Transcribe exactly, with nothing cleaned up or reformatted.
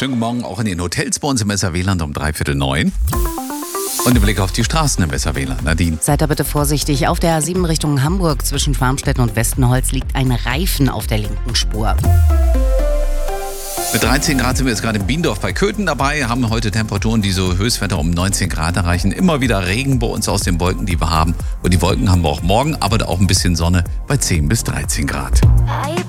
Schönen guten Morgen auch in den Hotels bei uns im S R W-Land um dreiviertel neun. Und ein Blick auf die Straßen im S R W-Land. Nadine. Seid da bitte vorsichtig. Auf der A sieben Richtung Hamburg zwischen Schwarmstetten und Westenholz liegt ein Reifen auf der linken Spur. Mit dreizehn Grad sind wir jetzt gerade in Biendorf bei Köthen dabei, haben heute Temperaturen, die so Höchstwerte um neunzehn Grad erreichen. Immer wieder Regen bei uns aus den Wolken, die wir haben. Und die Wolken haben wir auch morgen, aber auch ein bisschen Sonne bei zehn bis dreizehn Grad. Hyper.